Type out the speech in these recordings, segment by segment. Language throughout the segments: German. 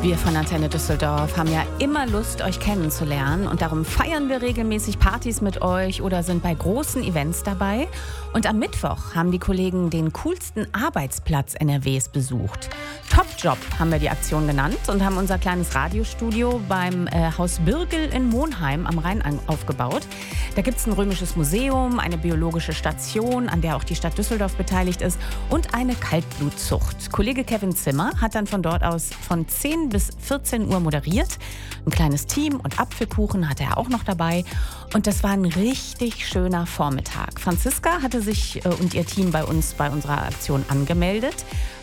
Wir von Antenne Düsseldorf haben ja immer Lust, euch kennenzulernen und darum feiern wir regelmäßig Partys mit euch oder sind bei großen Events dabei. Und am Mittwoch haben die Kollegen den coolsten Arbeitsplatz NRWs besucht. Top Job haben wir die Aktion genannt und haben unser kleines Radiostudio beim Haus Birgel in Monheim am Rhein aufgebaut. Da gibt es ein römisches Museum, eine biologische Station, an der auch die Stadt Düsseldorf beteiligt ist und eine Kaltblutzucht. Kollege Kevin Zimmer hat dann von dort aus von 10 bis 14 Uhr moderiert. Ein kleines Team und Apfelkuchen hatte er auch noch dabei. Und das war ein richtig schöner Vormittag. Franziska hatte sich und ihr Team bei uns bei unserer Aktion angemeldet.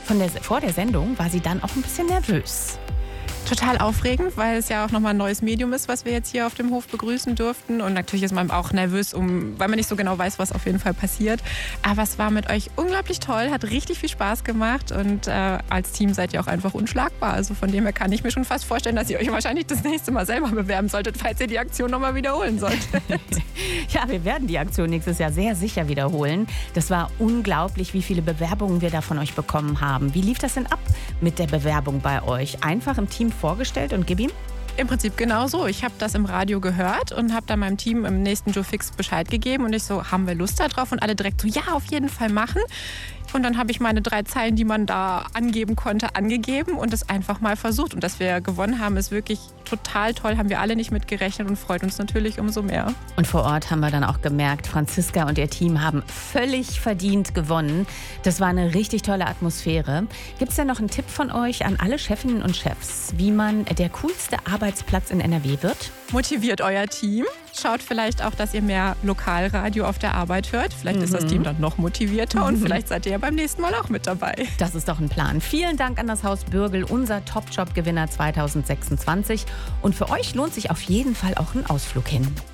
Vor der Sendung war sie dann auch ein bisschen nervös. Total aufregend, weil es ja auch nochmal ein neues Medium ist, was wir jetzt hier auf dem Hof begrüßen durften. Und natürlich ist man auch nervös, weil man nicht so genau weiß, was auf jeden Fall passiert. Aber es war mit euch unglaublich toll, hat richtig viel Spaß gemacht. Und als Team seid ihr auch einfach unschlagbar. Also von dem her kann ich mir schon fast vorstellen, dass ihr euch wahrscheinlich das nächste Mal selber bewerben solltet, falls ihr die Aktion nochmal wiederholen solltet. Ja, wir werden die Aktion nächstes Jahr sehr sicher wiederholen. Das war unglaublich, wie viele Bewerbungen wir da von euch bekommen haben. Wie lief das denn ab mit der Bewerbung bei euch? Einfach im Team vorgestellt und gib ihm? Im Prinzip genau so. Ich habe das im Radio gehört und habe dann meinem Team im nächsten Joe Fix Bescheid gegeben. Und ich so, haben wir Lust da drauf? Und alle direkt so, ja, auf jeden Fall machen. Und dann habe ich meine 3 Zeilen, die man da angeben konnte, angegeben und es einfach mal versucht. Und dass wir gewonnen haben, ist wirklich total toll. Haben wir alle nicht mit gerechnet und freut uns natürlich umso mehr. Und vor Ort haben wir dann auch gemerkt, Franziska und ihr Team haben völlig verdient gewonnen. Das war eine richtig tolle Atmosphäre. Gibt es denn noch einen Tipp von euch an alle Chefinnen und Chefs, wie man der coolste Arbeitsplatz in NRW wird? Motiviert euer Team. Schaut vielleicht auch, dass ihr mehr Lokalradio auf der Arbeit hört. Vielleicht ist das Team dann noch motivierter und vielleicht seid ihr ja beim nächsten Mal auch mit dabei. Das ist doch ein Plan. Vielen Dank an das Haus Birgel, unser Top-Job-Gewinner 2026. Und für euch lohnt sich auf jeden Fall auch ein Ausflug hin.